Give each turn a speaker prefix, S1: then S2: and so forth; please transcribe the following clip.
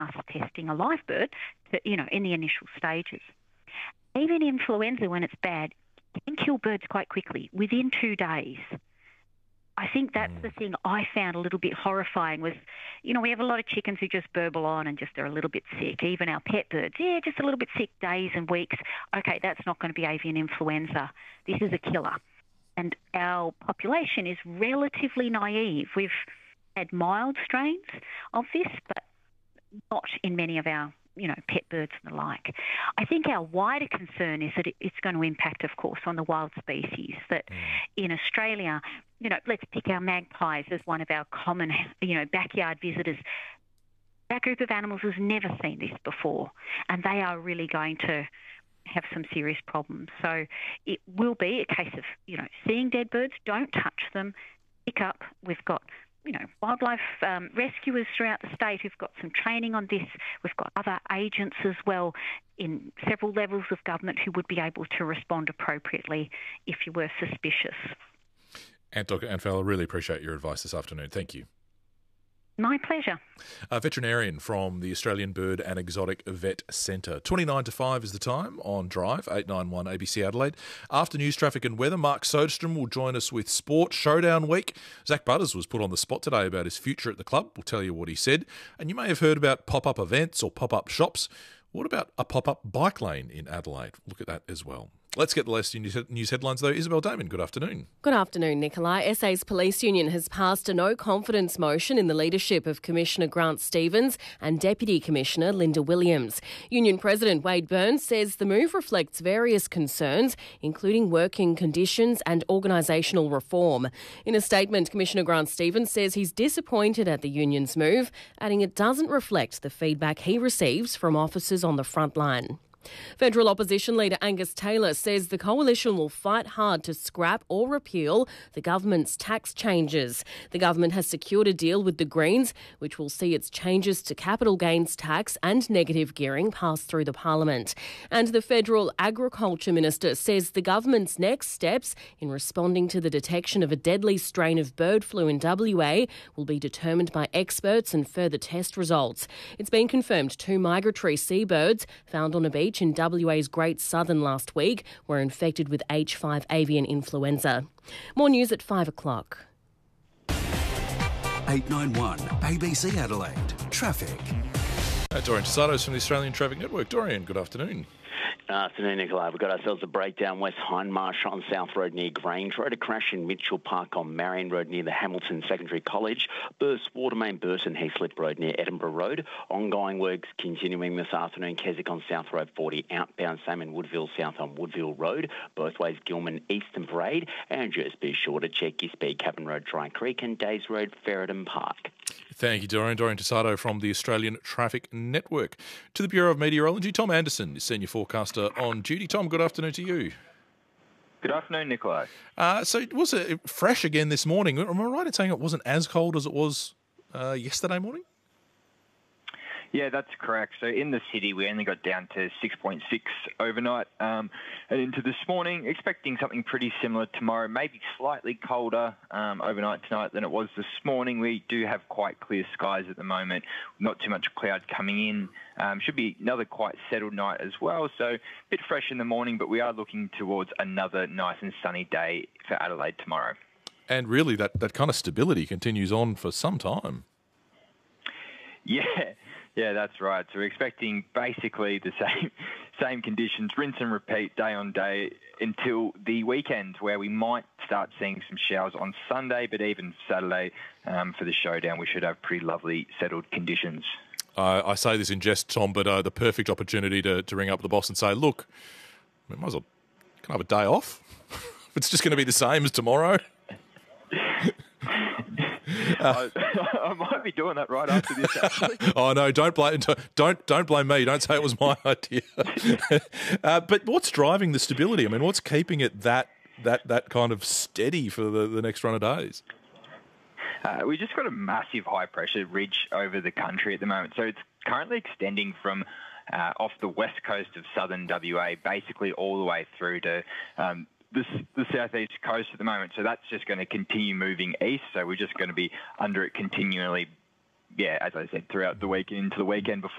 S1: us testing a live bird in the initial stages. Even influenza, when it's bad, can kill birds quite quickly, within 2 days. I think that's the thing I found a little bit horrifying was, we have a lot of chickens who just burble on and just are a little bit sick. Even our pet birds, just a little bit sick, days and weeks. Okay, that's not going to be avian influenza. This is a killer. And our population is relatively naive. We've had mild strains of this, but not in many of our pet birds and the like. I think our wider concern is that it's going to impact, of course, on the wild species. That in Australia, let's pick our magpies as one of our common, backyard visitors. That group of animals has never seen this before, and they are really going to have some serious problems. So it will be a case of, seeing dead birds, don't touch them, pick up. We've got wildlife rescuers throughout the state who've got some training on this. We've got other agents as well in several levels of government who would be able to respond appropriately if you were suspicious.
S2: And Dr. Anne-Fowler, I really appreciate your advice this afternoon. Thank you.
S1: My pleasure.
S2: A veterinarian from the Australian Bird and Exotic Vet Centre. 29 to 5 is the time on Drive, 891 ABC Adelaide. After news, traffic and weather, Mark Soderstrom will join us with Sport Showdown Week. Zach Butters was put on the spot today about his future at the club. We'll tell you what he said. And you may have heard about pop-up events or pop-up shops. What about a pop-up bike lane in Adelaide? Look at that as well. Let's get the latest news headlines, though. Isabel Damon, good afternoon.
S3: Good afternoon, Nikolai. SA's Police Union has passed a no-confidence motion in the leadership of Commissioner Grant Stevens and Deputy Commissioner Linda Williams. Union President Wade Burns says the move reflects various concerns, including working conditions and organisational reform. In a statement, Commissioner Grant Stevens says he's disappointed at the union's move, adding it doesn't reflect the feedback he receives from officers on the front line. Federal opposition leader Angus Taylor says the coalition will fight hard to scrap or repeal the government's tax changes. The government has secured a deal with the Greens, which will see its changes to capital gains tax and negative gearing pass through the parliament. And the federal agriculture minister says the government's next steps in responding to the detection of a deadly strain of bird flu in WA will be determined by experts and further test results. It's been confirmed 2 migratory seabirds found on a beach in WA's Great Southern last week were infected with H5 avian influenza. More news at 5 o'clock.
S4: 891 ABC Adelaide. Traffic.
S2: Dorian Tasados from the Australian Traffic Network. Dorian, good afternoon.
S5: Good afternoon, Nikolai. We've got ourselves a breakdown West Hindmarsh on South Road near Grange Road, a crash in Mitchell Park on Marion Road near the Hamilton Secondary College, Burst Watermain Burton Heaslip Road near Edinburgh Road, ongoing works continuing this afternoon, Keswick on South Road 40, outbound same in Woodville South on Woodville Road, both ways Gilman Eastern Parade, and just be sure to check your speed, Cabin Road Dry Creek and Days Road Ferryden Park.
S2: Thank you, Dorian. Dorian Tasato from the Australian Traffic Network. To the Bureau of Meteorology, Tom Anderson is Senior Forecaster on duty. Tom, good afternoon to you.
S6: Good afternoon, Nikolai.
S2: So was it fresh again this morning? Am I right in saying it wasn't as cold as it was yesterday morning?
S6: Yeah, that's correct. So in the city, we only got down to 6.6 overnight and into this morning, expecting something pretty similar tomorrow, maybe slightly colder overnight tonight than it was this morning. We do have quite clear skies at the moment, not too much cloud coming in. Should be another quite settled night as well. So a bit fresh in the morning, but we are looking towards another nice and sunny day for Adelaide tomorrow.
S2: And really, that kind of stability continues on for some time.
S6: Yeah, that's right. So we're expecting basically the same conditions, rinse and repeat day on day until the weekend, where we might start seeing some showers on Sunday, but even Saturday for the showdown, we should have pretty lovely settled conditions.
S2: I say this in jest, Tom, but the perfect opportunity to ring up the boss and say, look, I might as well, can I have a day off? If it's just going to be the same as tomorrow.
S6: I might be doing that right after this, actually.
S2: Oh no! Don't blame me. Don't say it was my idea. But what's driving the stability? I mean, what's keeping it that kind of steady for the next run of days?
S6: We just got a massive high pressure ridge over the country at the moment, so it's currently extending from off the west coast of southern WA, basically all the way through to the southeast coast at the moment. So that's just going to continue moving east. So we're just going to be under it continually yeah, as I said, throughout the week and into the weekend before